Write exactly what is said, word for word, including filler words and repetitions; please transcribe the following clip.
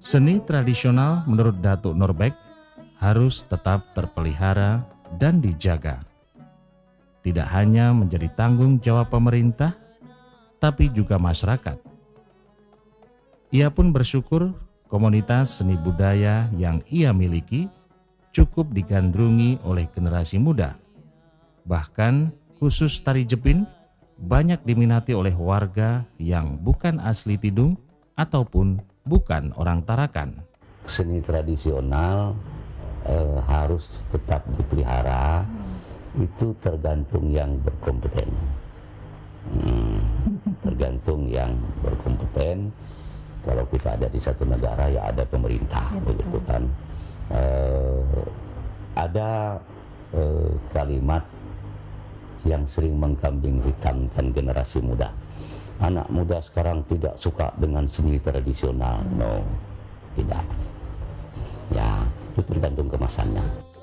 Seni tradisional menurut Datuk Norbek harus tetap terpelihara dan dijaga. Tidak hanya menjadi tanggung jawab pemerintah, tapi juga masyarakat. Ia pun bersyukur komunitas seni budaya yang ia miliki cukup digandrungi oleh generasi muda. Bahkan khusus tari jepin banyak diminati oleh warga yang bukan asli Tidung ataupun bukan orang Tarakan. Seni tradisional eh, harus tetap dipelihara, itu tergantung yang berkompeten. Hmm, tergantung yang berkompeten. Kalau kita ada di satu negara ya ada pemerintah, ya, begitu kan. Eh, ada eh, kalimat yang sering mengkambing hitamkan generasi muda. Anak muda sekarang tidak suka dengan seni tradisional. No, tidak. Ya, itu tergantung kemasannya.